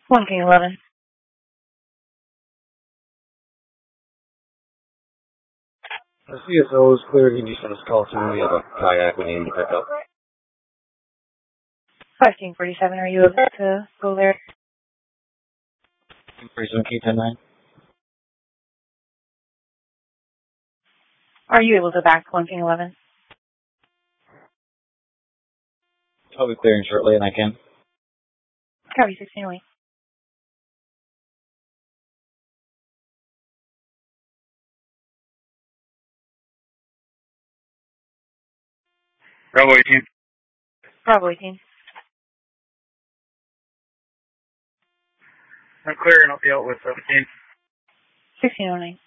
1 King 11. The CSO is clear. Can you send us a call soon? We have a kayak we need to pick up. 5 King 47, are you able to go there? 47 K109. Are you able to back 1 King 11? I'll be clearing shortly, and I can. Copy 1608. Bravo 18. Bravo 18. I'm clear and I'll be out with 17. 1609.